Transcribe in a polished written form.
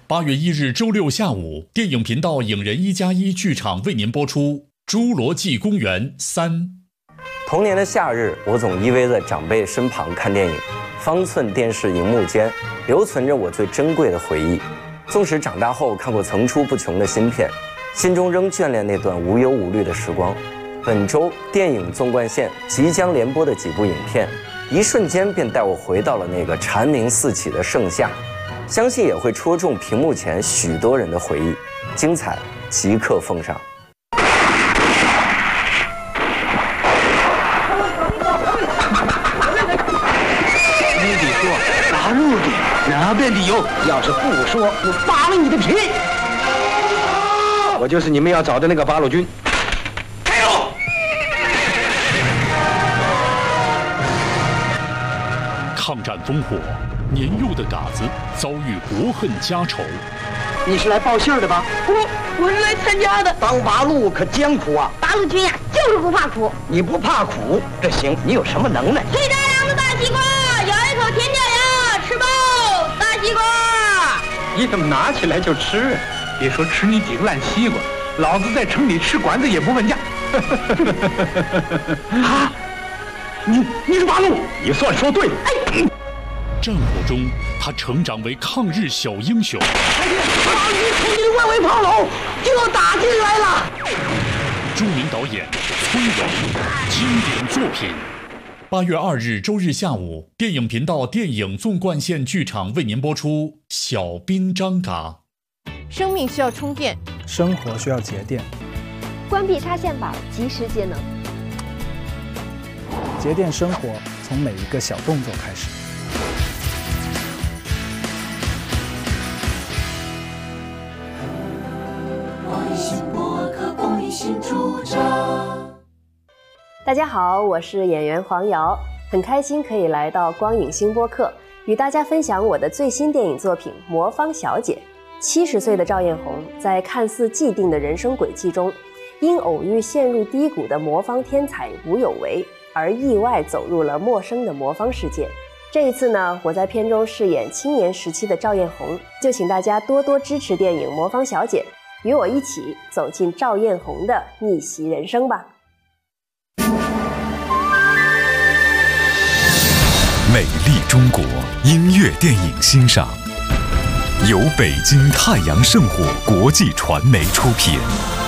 8月1日周六下午，电影频道影人1+1剧场为您播出《侏罗纪公园3》。 童年的夏日，我总依偎在长辈身旁看电影，方寸电视荧幕间留存着我最珍贵的回忆。纵使长大后看过层出不穷的新片，心中仍眷恋那段无忧无虑的时光。本周电影纵贯线即将连播的几部影片，一瞬间便带我回到了那个蝉鸣四起的盛夏，相信也会戳中屏幕前许多人的回忆。精彩即刻奉上。 你得说大陆的那边的有，要是不说，我扒了你的皮！我就是你们要找的那个八路军。开路！ 抗战烽火，年幼的嘎子遭遇国恨家仇。 你是来报信儿的吧？ 我是来参加的。 当八路可艰苦啊！ 八路军呀，就是不怕苦。 你不怕苦，这行，你有什么能耐？ 最大量的大西瓜，咬一口甜掉牙，吃饱大西瓜。 你怎么拿起来就吃？别说吃你几个烂西瓜，老子在城里吃馆子也不问价。 啊！你是八路，你算说对了。 战火中，他成长为抗日小英雄。 八路从你的外围炮楼就要打进来了。 著名导演崔永，经典作品。8月2日周日下午，电影频道电影纵贯线剧场为您播出《小兵张嘎》。 生命需要充电， 生活需要节电。 关闭插线板，及时节能。 节电生活，从每一个小动作开始。 大家好，我是演员黄瑶，很开心可以来到光影星播客，与大家分享我的最新电影作品《魔方小姐》。70岁的赵艳红在看似既定的人生轨迹中，因偶遇陷入低谷的魔方天才吴有为，而意外走入了陌生的魔方世界。这一次呢，我在片中饰演青年时期的赵艳红，就请大家多多支持电影《魔方小姐》，与我一起走进赵艳红的逆袭人生吧。 美丽中国音乐电影欣赏，由北京太阳圣火国际传媒出品。